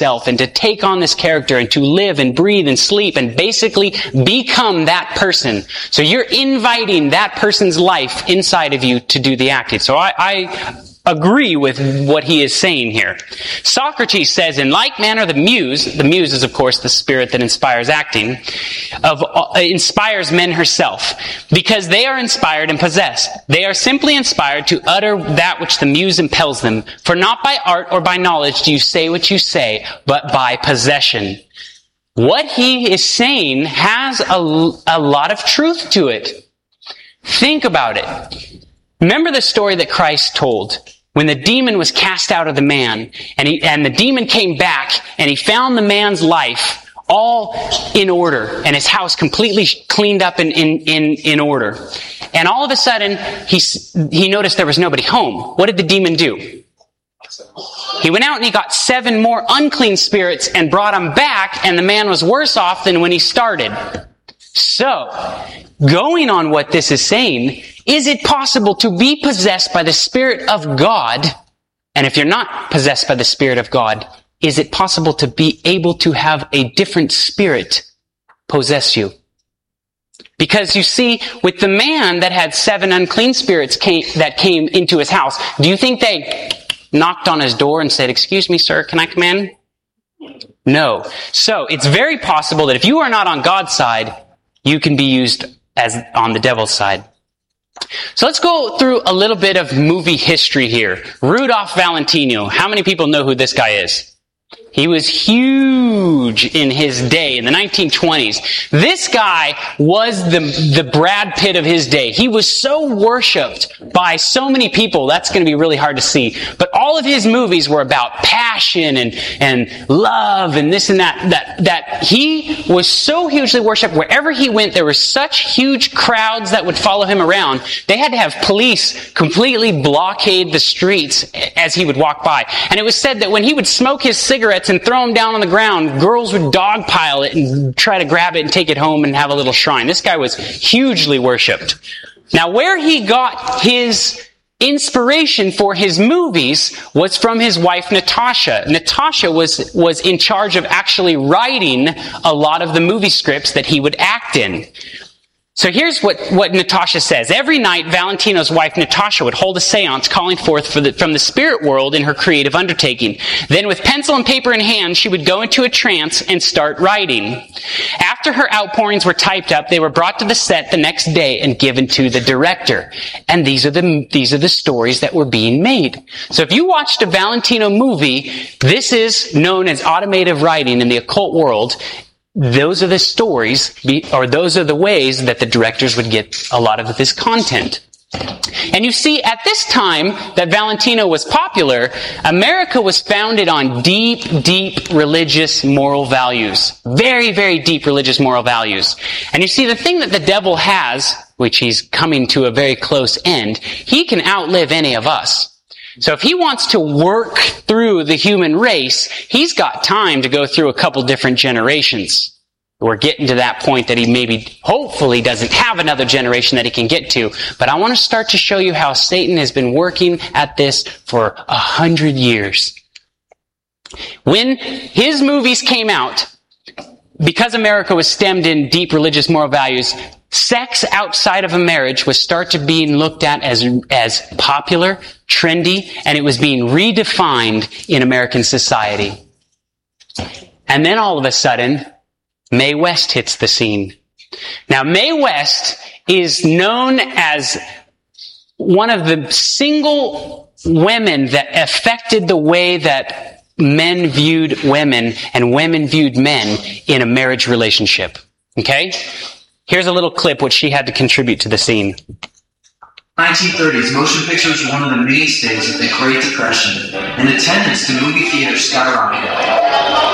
yourself and to take on this character and to live and breathe and sleep and basically become that person. So you're inviting that person's life inside of you to do the acting. So I agree with what he is saying here. Socrates says, in like manner, the muse is of course the spirit that inspires acting, inspires men herself, because they are inspired and possessed. They are simply inspired to utter that which the muse impels them, for not by art or by knowledge do you say what you say, but by possession. What he is saying has a lot of truth to it. Think about it. Remember the story that Christ told when the demon was cast out of the man and the demon came back and he found the man's life all in order and his house completely cleaned up in order. And all of a sudden he noticed there was nobody home. What did the demon do? He went out and he got 7 more unclean spirits and brought them back, and the man was worse off than when he started. So, going on what this is saying, is it possible to be possessed by the Spirit of God? And if you're not possessed by the Spirit of God, is it possible to be able to have a different spirit possess you? Because you see, with the man that had 7 unclean spirits that came into his house, do you think they knocked on his door and said, "Excuse me, sir, can I come in?" No. So, it's very possible that if you are not on God's side, you can be used as on the devil's side. So let's go through a little bit of movie history here. Rudolph Valentino. How many people know who this guy is? He was huge in his day, in the 1920s. This guy was the Brad Pitt of his day. He was so worshipped by so many people, that's going to be really hard to see. But all of his movies were about passion and love and this and that he was so hugely worshipped. Wherever he went, there were such huge crowds that would follow him around. They had to have police completely blockade the streets as he would walk by. And it was said that when he would smoke his cigarettes and throw them down on the ground, girls would dogpile it and try to grab it and take it home and have a little shrine. This guy was hugely worshipped. Now, where he got his inspiration for his movies was from his wife, Natasha. Natasha was in charge of actually writing a lot of the movie scripts that he would act in. So here's what Natasha says. Every night, Valentino's wife, Natasha, would hold a seance calling forth from the spirit world in her creative undertaking. Then with pencil and paper in hand, she would go into a trance and start writing. After her outpourings were typed up, they were brought to the set the next day and given to the director. And these are the stories that were being made. So if you watched a Valentino movie, this is known as automated writing in the occult world. Those are the stories, or those are the ways that the directors would get a lot of this content. And you see, at this time that Valentino was popular, America was founded on deep, deep religious moral values. Very, very deep religious moral values. And you see, the thing that the devil has, which he's coming to a very close end, he can outlive any of us. So if he wants to work through the human race, he's got time to go through a couple different generations. We're getting to that point that he hopefully doesn't have another generation that he can get to. But I want to start to show you how Satan has been working at this for 100 years. When his movies came out, because America was stemmed in deep religious moral values, sex outside of a marriage was start to being looked at as popular, trendy, and it was being redefined in American society. And then all of a sudden, Mae West hits the scene. Now, Mae West is known as one of the single women that affected the way that men viewed women and women viewed men in a marriage relationship. Okay? Here's a little clip which she had to contribute to the scene. 1930s, motion pictures were one of the mainstays of the Great Depression, and attendance to movie theaters skyrocketed.